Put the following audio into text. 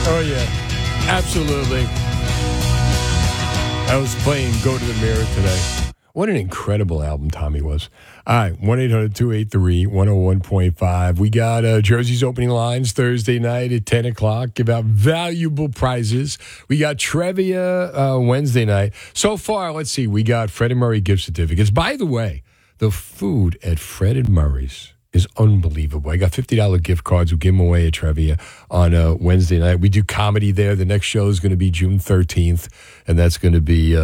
Oh, yeah. Absolutely. I was playing Go to the Mirror today. What an incredible album Tommy was. All right, 1-800-283-101.5. We got Jersey's opening lines Thursday night at 10 o'clock. Give out valuable prizes. We got trivia Wednesday night. So far, let's see, we got Fred and Murray gift certificates. By the way, the food at Fred and Murray's is unbelievable. I got $50 gift cards. We'll give them away at trivia on Wednesday night. We do comedy there. The next show is going to be June 13th, and that's going to be